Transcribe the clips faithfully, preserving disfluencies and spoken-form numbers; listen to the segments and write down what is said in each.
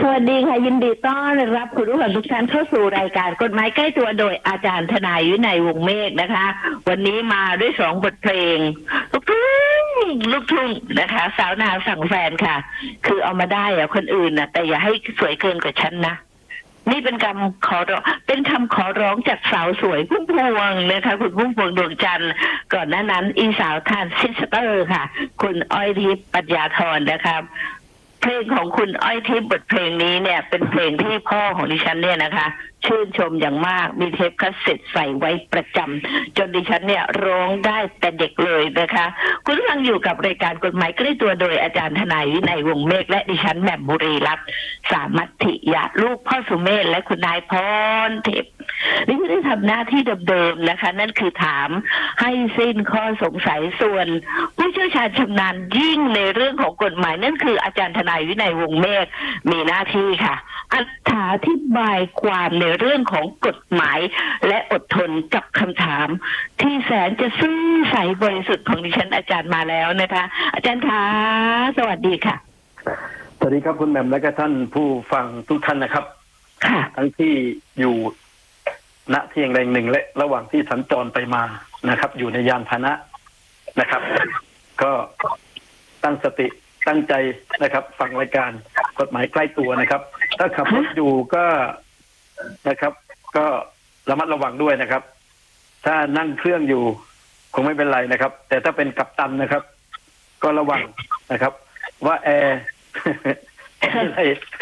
วัสดีค่ะยินดีต้อนรับคุณผู้ฟังทุกท่านเข้าสู่รายการกฎหมายใกล้ตัวโดยอาจารย์ทนายวินัยวงศ์เมฆนะคะ วันนี้มาด้วยสองบทเพลงลูกทุ่งลูกทุ่งนะคะ สาวนาสั่งแฟนค่ะ คือเอามาได้อะคนอื่นนะแต่อย่าให้สวยเกินกว่าฉันนะนี่เป็นคำขอร้องเป็นคำขอร้องจากสาวสวยพุ่มพวงนะคะคุณพุ่มพวงดวงจันทร์ก่อนหน้านั้นอีสาวทานซิสเตอร์ค่ะคุณอ้อยทิพย์ปัญญาธรนะครับเพลงของคุณอ้อยทิพย์บทเพลงนี้เนี่ยเป็นเพลงที่พ่อของดิฉันเนี่ยนะคะชื่นชมอย่างมากมีเทปคัสเซ็ตใส่ไว้ประจำจนดิฉันเนี่ยร้องได้แต่เด็กเลยนะคะคุณกำลังอยู่กับรายการกฎหมายใกล้ตัวโดยอาจารย์ทนายวินัยวงศ์เมฆและดิฉันแหม่มบุรีรัตน์สามัตถิยะลูกพ่อสุเมธและคุณนายพรทิพย์นี่ไม่ได้ทำหน้าที่เดิมๆนะคะนั่นคือถามให้สิ้นข้อสงสัยส่วนผู้เชี่ยวชาญชำนาญยิ่งในเรื่องของกฎหมายนั่นคืออาจารย์ทนายวินัยวงศ์เมฆมีหน้าที่ค่ะอธิบายความในเรื่องของกฎหมายและอดทนกับคำถามที่แสนจะซื่อใสบริสุทธิ์ของดิฉันอาจารย์มาแล้วนะคะอาจารย์คะสวัสดีค่ะสวัสดีครับคุณแหม่มและก็ท่านผู้ฟังทุกท่านนะครับค่ะทั้งที่อยู่ณที่แห่งหนึ่งและระหว่างที่สัญจรไปมานะครับอยู่ในยานพาหนะนะครับก็ตั้งสติตั้งใจนะครับฟังรายการกฎหมายใกล้ตัวนะครับถ้าขับรถอยู่ก็นะครับก็ระมัดระวังด้วยนะครับถ้านั่งเครื่องอยู่คงไม่เป็นไรนะครับแต่ถ้าเป็นกัปตันนะครับก็ระวังนะครับว่าแอร์อะไร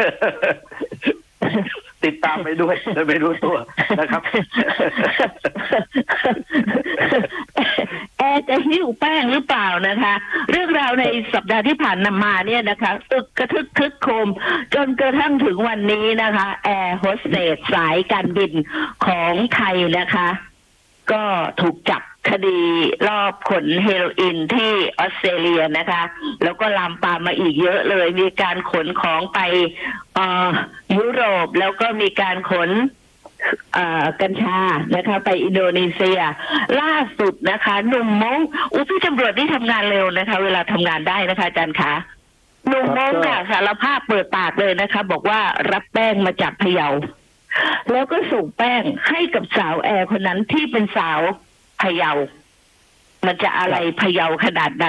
ติดตามไปด้วยจะไม่รู้ตัวนะครับแอร์จะหิ้วแป้งหรือเปล่านะคะเรื่องราวในสัปดาห์ที่ผ่านมาเนี่ยนะคะตึกกระทึกคึกโครมจนกระทั่งถึงวันนี้นะคะแอร์โฮสเตสสายการบินของไทยนะคะก็ถูกจับคดีรอบขนเฮโรอีนที่ออสเตรเลียนะคะแล้วก็ลามปามมาอีกเยอะเลยมีการขนของไปเอ่อยุโรปแล้วก็มีการขนกัญชานะคะไปอินโดนีเซียล่าสุดนะคะหนุ่มมงอุ้พี่ตำรวจที่ทำงานเร็วนะคะเวลาทำงานได้นะคะอาจารย์คะหนุ่มมงค่ะสารภาพเปิดปากเลยนะคะบอกว่ารับแป้งมาจากพะเยาแล้วก็ส่งแป้งให้กับสาวแอร์คนนั้นที่เป็นสาวพะเยามันจะอะไรพะเยาขนาดนั้น